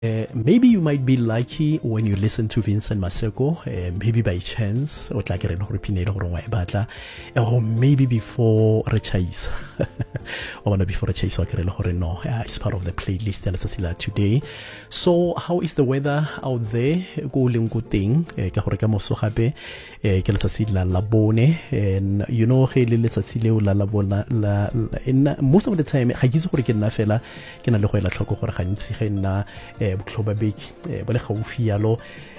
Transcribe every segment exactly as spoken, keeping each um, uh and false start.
Uh, maybe you might be lucky when you listen to Vincent Maseko, uh, maybe by chance, or like or maybe before Rechais, or before Rechais, no, uh, it's part of the playlist today. So, how is the weather out there? Go linguting, Kahoreka Mosohabe, Kelatasila Labone, and you know, Helisasilio La Labona, in most of the time, Hagizurikan Nafela, Kenalola Toko Hansi, Botlhoba big ba le gaufi yalo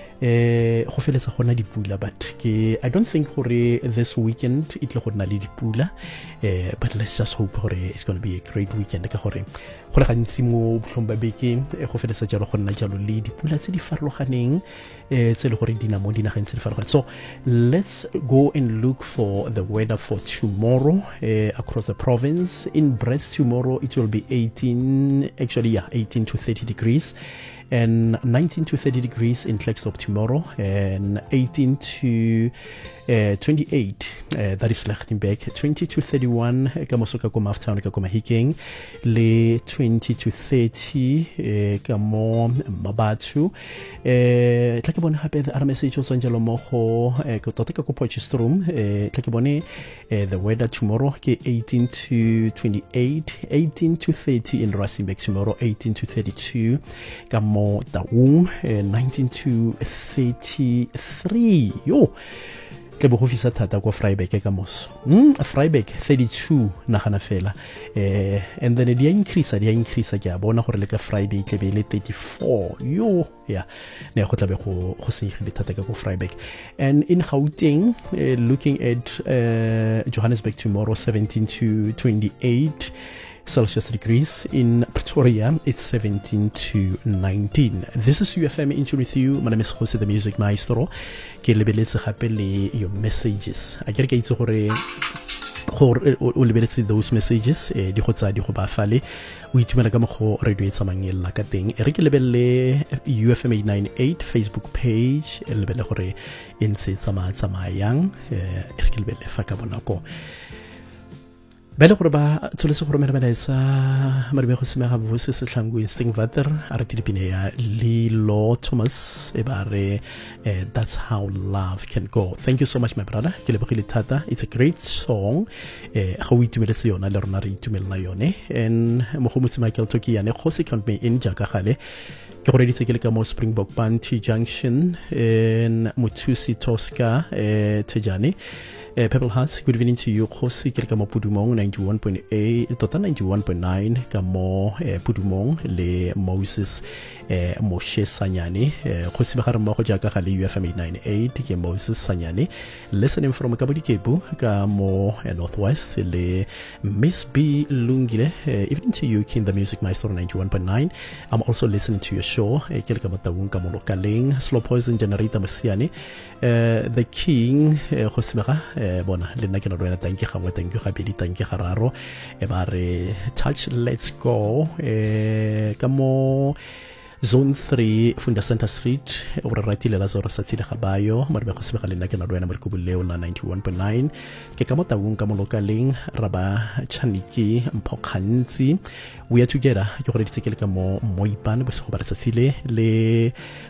eh go feletsa gona dipula, but ke I don't think gore this weekend it le go nna le dipula, eh but let's just hope gore it's going to be a great weekend ka gore go le gantsi mo Botlhoba big go feletsa jalo go nna jalo le dipula tse di farologaneng eh tse le gore dina mo dinageng tse di farologaneng. So let's go and look for the weather for tomorrow eh, across the province. In Brest tomorrow it will be eighteen, actually yeah, eighteen to thirty degrees, and nineteen to thirty degrees in Klerksdorp tomorrow, and eighteen to twenty-eight, uh, that is Lichtenberg, twenty to thirty-one, Kamoso Kakoma Aftown, Kakoma Hiking, Le twenty to thirty, Kamo Mabatu, Takabon Habe, the other message also Angelo Moho, Kotaka Pochistrum, Takabone, the weather tomorrow, eighteen to twenty-eight, eighteen to thirty in Rassenbeck tomorrow, eighteen to thirty-two, Kamo Daum, nineteen to thirty-three, yo. Tlebe go fisa thata kwa Vryburg ka mos mm Vryburg thirty-two nagana fela eh and then dia increase dia increase ke a bona gore le ka Friday tlebe le thirty-four yo yeah ne go tlabe go go se le thata ka kwa Vryburg. And in Gauteng, uh, looking at uh, Johannesburg tomorrow, seventeen to twenty-eight Celsius degrees. In Pretoria, it's seventeen to nineteen. This is U F M In Tune with you. My name is Jose the Music Maestro. Ke lebeletse gape le your messages. A ke re ke itse gore gore o lebeletse those messages eh di go tsa di go ba fale o itumela ka mo radio e tsamangela ka teng. E re ke lebelle U F M eight ninety-eight Facebook page, e lebelle gore e ntse tsama tsamayang, eh e re ke lebelle fa ka bonako. Bele gore ba tsoletse gore mere belaetsa marime go semega vose se tlhango instinct water a re tilipine ya Lilo Thomas e ba re eh, that's how love can go. Thank you so much my brother, ke lebogile thata. It's a great song eh ga o itumeletse yona le rona re itumelela yone. And mo go motse Michael Toki yane go se count me in jaka gale ke gore ditse ke le ka mo Springbok Bantu Junction in Muthusi Tosca eh Tejani. Uh, Pebble Hearts, good evening to you. Khosi ke ka mo Pudumong ninety-one point eight, tota ninety-one point nine ka mo eh, Pudumong le Moses eh, Moshe Sanyane. Khosi ba gare mo go jaka ga le U F M eight ninety-eight ke Moses Sanyane. Listening from Kabodikebu ka mo eh, Northwest le Miss B Lungile. Uh, evening to you, King the Music Maestro ninety-one point nine. I'm also listening to your show. Ke ka mo Tawung ka mo Lokaleng, Slow Poison Generator Masiane. Uh, the King Khosi ba bona le nna ke na rena thank you ga thank you ga bedi thank you ga raro e ba re touch let's go eh ka mo Zone three Funda Center Street o re ratile la zora sa tsile ga bayo mare be go sebega le nna ke na rena mo kubuleo la ninety-one point nine ke ka mo Tawung ka mo Lokaleng raba Chaniki Mphokantsi. We are together ke gore ditsekele ka mo Moipane bo se go ba tsile le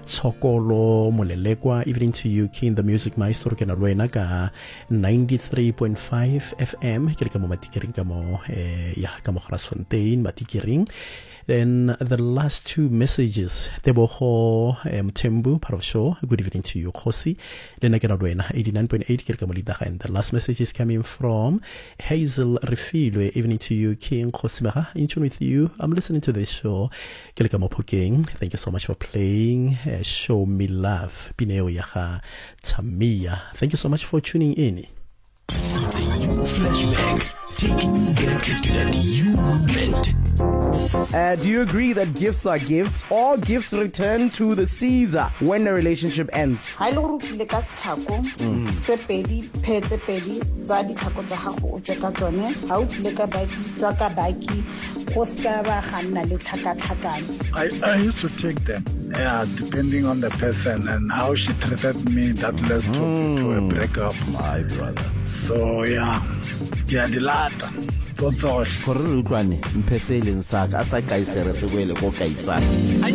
Tshokolo Molelekwa. Evening to you, King the Music Maestro ke na rena ka ninety-three point five F M ke ka mo Matikering ka mo eh ya ka mo Grasfontein Matikering. Then the last two messages, Teboho Mtembu Parosho, good evening to you, Khosi. Then again, eighty-nine point eight, and the last message is coming from Hazel Refilwe. Evening to you, King Khosimaha. In tune with you. I'm listening to this show. Thank you so much for playing. Uh, show me love. Pineo Yaha Tamia. Thank you so much for tuning in. It's a you flashback. Taking you back to that you moment. Uh, do you agree that gifts are gifts or gifts return to the Caesar when the relationship ends? Ha ile go rutile ka setlhako tse pedi phetse pedi tsa ditlhako tsa gago o tseka tsone ha o tlile ka baki tsa ka baki go ska ba ganna le tlhakatlhakane. I I used to take them, yeah, depending on the person and how she treated me. That led to, mm. to a breakup, my brother. So yeah, yeah, the latter. Gore re utlwane mpheseleng saka a sa kaisere se boele go kaisana.